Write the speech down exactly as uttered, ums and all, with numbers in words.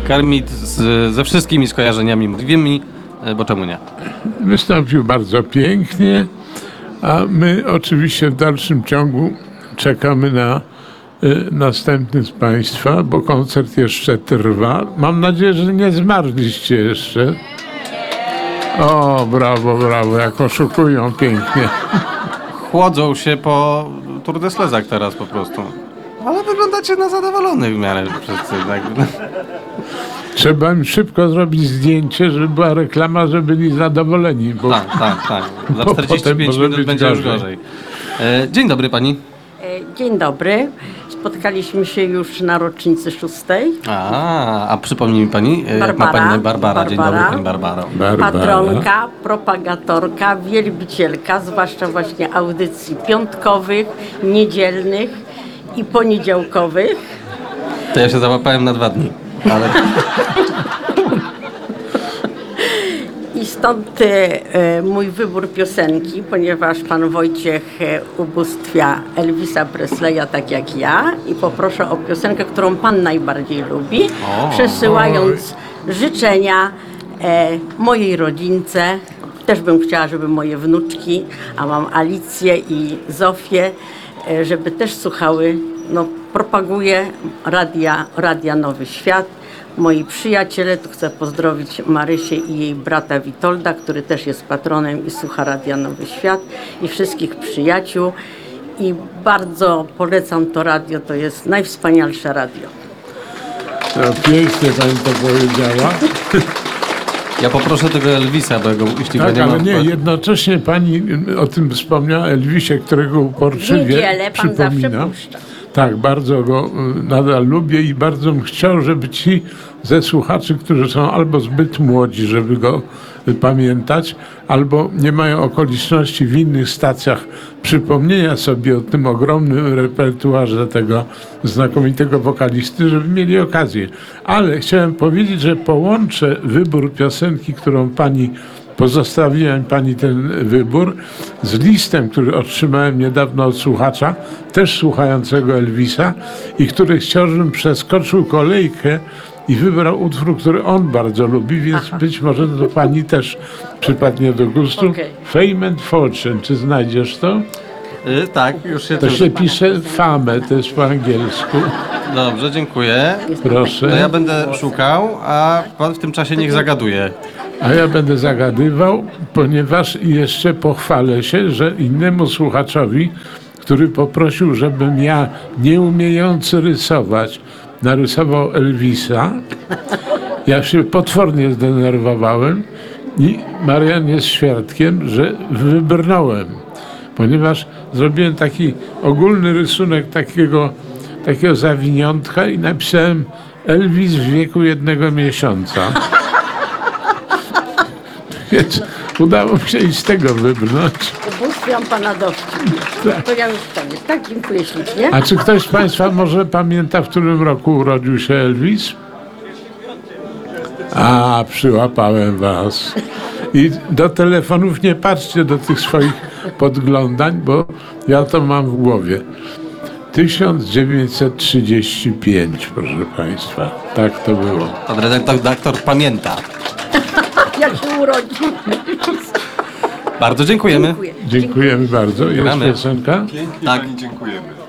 Kermit z, ze wszystkimi skojarzeniami możliwymi, bo czemu nie? Wystąpił bardzo pięknie, a my oczywiście w dalszym ciągu czekamy na y, następny z Państwa, bo koncert jeszcze trwa. Mam nadzieję, że nie zmarliście jeszcze. O, brawo, brawo, jak oszukują pięknie. Chłodzą się po Tour de Slezach teraz po prostu. Ale wyglądacie na zadowolonych w miarę wszyscy. Tak? Trzeba im szybko zrobić zdjęcie, żeby była reklama, że byli zadowoleni. Bo Tak, tak, tak. Za bo czterdzieści potem pięć może minut być będzie już gorzej. gorzej. E, dzień dobry pani. E, Dzień dobry. Spotkaliśmy się już na rocznicy szóstej. A, a przypomnij mi pani, e, jak ma Barbara. pani na Barbara. Dzień dobry Barbara. pani Barbaro. Barbara. Patronka, propagatorka, wielbicielka, zwłaszcza właśnie audycji piątkowych, niedzielnych i poniedziałkowych. To ja się załapałem na dwa dni. Ale I stąd e, mój wybór piosenki, ponieważ pan Wojciech e, ubóstwia Elvisa Presleya tak jak ja i poproszę o piosenkę, którą pan najbardziej lubi, O. przesyłając życzenia e, mojej rodzince. Też bym chciała, żeby moje wnuczki, a mam Alicję i Zofię, e, żeby też słuchały, no propaguję radia, radia Nowy Świat. Moi przyjaciele, tu chcę pozdrowić Marysię i jej brata Witolda, który też jest patronem i słucha Radia Nowy Świat, i wszystkich przyjaciół. I bardzo polecam to radio, to jest najwspanialsze radio. No, pięknie pani to powiedziała. ja poproszę tego Elvisa, bo jego jeśli Tak, go nie ale ma... nie, jednocześnie pani o tym wspomniała, Elvisie, którego W uporczywie niedzielę pan zawsze przypominam. puszcza. Tak, bardzo go y, nadal lubię i bardzo bym chciał, żeby ci ze słuchaczy, którzy są albo zbyt młodzi, żeby go y, pamiętać, albo nie mają okoliczności w innych stacjach przypomnienia sobie o tym ogromnym repertuarze tego znakomitego wokalisty, żeby mieli okazję. Ale chciałem powiedzieć, że połączę wybór piosenki, którą pani pozostawiłem pani ten wybór z listem, który otrzymałem niedawno od słuchacza, też słuchającego Elvisa, i który chciał, żebym przeskoczył kolejkę i wybrał utwór, który on bardzo lubi, więc Aha. być może to pani też przypadnie do gustu. Okej. Fame and Fortune, czy znajdziesz to? Y, tak, już się To tym... się pisze fame, to jest po angielsku. Dobrze, dziękuję. Proszę. To ja będę szukał, a pan w tym czasie niech zagaduje. A ja będę zagadywał, ponieważ jeszcze pochwalę się, że innemu słuchaczowi, który poprosił, żebym ja, nie umiejący rysować, narysował Elvisa, ja się potwornie zdenerwowałem i Marian jest świadkiem, że wybrnąłem, ponieważ zrobiłem taki ogólny rysunek takiego, takiego zawiniątka i napisałem Elvis w wieku jednego miesiąca. Więc udało mi się i z tego wybrnąć. Ubóstwiam pana dowcip. To ja już koniec. Tak, dziękuję ślicznie. A czy ktoś z Państwa może pamięta, w którym roku urodził się Elvis? A, przyłapałem Was. I do telefonów nie patrzcie, do tych swoich podglądań, bo ja to mam w głowie. tysiąc dziewięćset trzydzieści pięć, proszę Państwa. Tak to było. Pan redaktor doktor pamięta. Jak się urodził. Bardzo dziękujemy. Dziękuję. Dziękujemy bardzo. Jest Gramy. piosenka? Pięknie Tak. pani dziękujemy.